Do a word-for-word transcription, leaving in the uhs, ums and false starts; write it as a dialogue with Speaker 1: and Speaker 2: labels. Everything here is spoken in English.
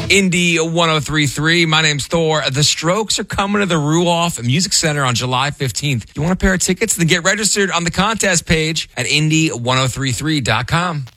Speaker 1: Indy one oh three point three. My name's Thor. The Strokes are coming to the Ruoff Music Center on July fifteenth. You want a pair of tickets? Then get registered on the contest page at indy ten thirty-three dot com.